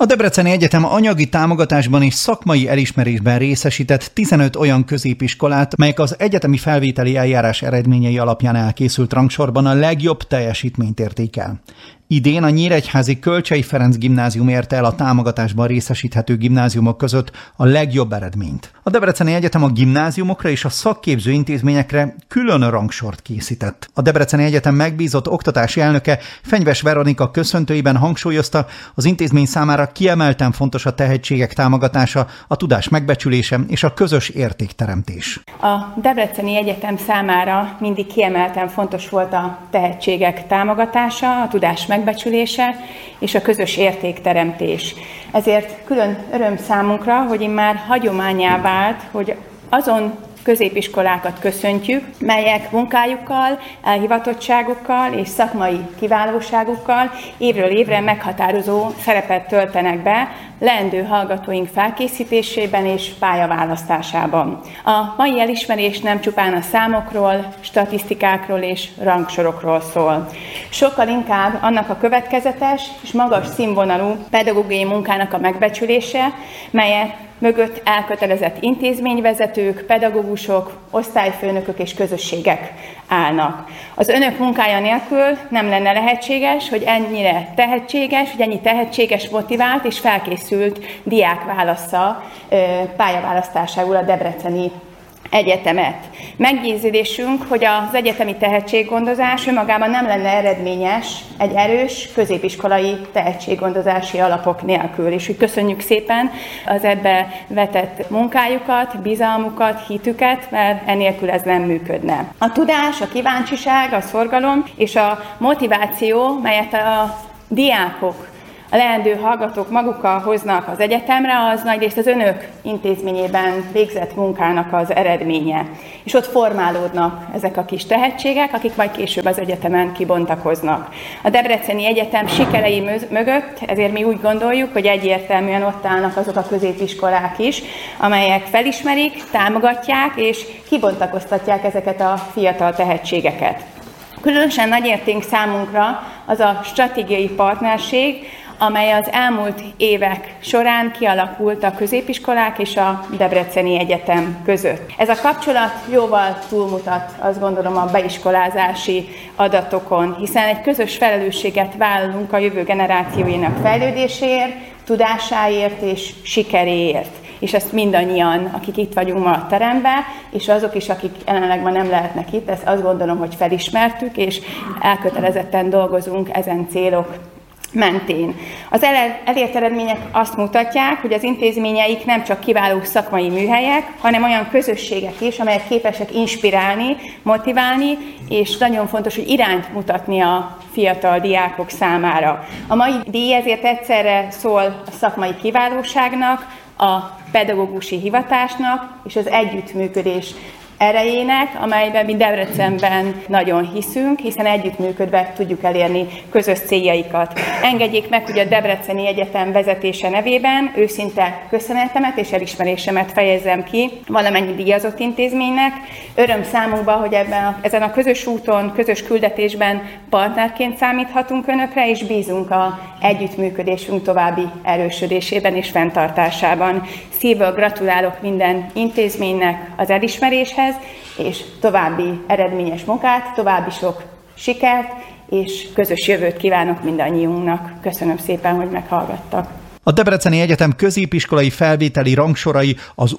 A Debreceni Egyetem anyagi támogatásban és szakmai elismerésben részesített 15 olyan középiskolát, melyek az egyetemi felvételi eljárás eredményei alapján elkészült rangsorban a legjobb teljesítményt érték el. Idén a Nyíregyházi Kölcsey Ferenc Gimnázium érte el a támogatásban részesíthető gimnáziumok között a legjobb eredményt. A Debreceni Egyetem a gimnáziumokra és a szakképző intézményekre külön rangsort készített. A Debreceni Egyetem megbízott oktatási elnöke, Fenyves Veronika köszöntőiben hangsúlyozta, az intézmény számára kiemelten fontos a tehetségek támogatása, a tudás megbecsülése és a közös értékteremtés. A Debreceni Egyetem számára mindig kiemelten fontos volt a tehetségek támogatása, a tudás megbecsülése és a közös értékteremtés. Ezért külön öröm számunkra, hogy immár hagyománnyá vált, hogy azon középiskolákat köszöntjük, melyek munkájukkal, elhivatottságukkal és szakmai kiválóságukkal évről évre meghatározó szerepet töltenek be leendő hallgatóink felkészítésében és pályaválasztásában. A mai elismerés nem csupán a számokról, statisztikákról és rangsorokról szól. Sokkal inkább annak a következetes és magas színvonalú pedagógiai munkának a megbecsülése, melyet mögött elkötelezett intézményvezetők, pedagógusok, osztályfőnökök és közösségek állnak. Az önök munkája nélkül nem lenne lehetséges, hogy ennyire tehetséges, hogy ennyi tehetséges, motivált és felkészült diák válassza pályaválasztásául a Debreceni Egyetemet. Meggyőződésünk, hogy az egyetemi tehetséggondozás önmagában nem lenne eredményes egy erős középiskolai tehetséggondozási alapok nélkül. És úgy köszönjük szépen az ebbe vetett munkájukat, bizalmukat, hitüket, mert enélkül ez nem működne. A tudás, a kíváncsiság, a szorgalom és a motiváció, melyet a diákok, a leendő hallgatók magukkal hoznak az egyetemre, az nagyrészt az önök intézményében végzett munkának az eredménye. És ott formálódnak ezek a kis tehetségek, akik majd később az egyetemen kibontakoznak. A Debreceni Egyetem sikerei mögött, ezért mi úgy gondoljuk, hogy egyértelműen ott állnak azok a középiskolák is, amelyek felismerik, támogatják és kibontakoztatják ezeket a fiatal tehetségeket. Különösen nagy érték számunkra az a stratégiai partnerség, amely az elmúlt évek során kialakult a középiskolák és a Debreceni Egyetem között. Ez a kapcsolat jóval túlmutat, azt gondolom, a beiskolázási adatokon, hiszen egy közös felelősséget vállalunk a jövő generációinak fejlődéséért, tudásáért és sikeréért. És ezt mindannyian, akik itt vagyunk ma a teremben, és azok is, akik jelenleg ma nem lehetnek itt, ezt azt gondolom, hogy felismertük, és elkötelezetten dolgozunk ezen célok mentén. Az elért eredmények azt mutatják, hogy az intézményeik nem csak kiváló szakmai műhelyek, hanem olyan közösségek is, amelyek képesek inspirálni, motiválni, és nagyon fontos, hogy irányt mutatni a fiatal diákok számára. A mai díj ezért egyszerre szól a szakmai kiválóságnak, a pedagógusi hivatásnak és az együttműködés erejének, amelyben mi Debrecenben nagyon hiszünk, hiszen együttműködve tudjuk elérni közös céljaikat. Engedjék meg, hogy a Debreceni Egyetem vezetése nevében őszinte köszönetemet és elismerésemet fejezzem ki valamennyi díjazott intézménynek. Öröm számunkba, hogy ezen a közös úton, közös küldetésben partnerként számíthatunk önökre, és bízunk a együttműködésünk további erősödésében és fenntartásában. Szívből gratulálok minden intézménynek az elismeréshez, és további eredményes munkát, további sok sikert és közös jövőt kívánok mindannyiunknak. Köszönöm szépen, hogy meghallgattak. A Debreceni Egyetem középiskolai felvételi rangsorai az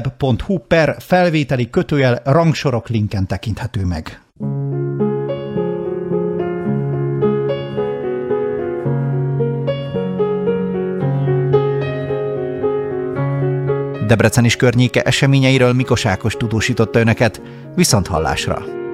unideb.hu/felvételi-rangsorok linken tekinthető meg. Debrecen és környéke eseményeiről Mikos Ákos tudósította önöket. Viszonthallásra!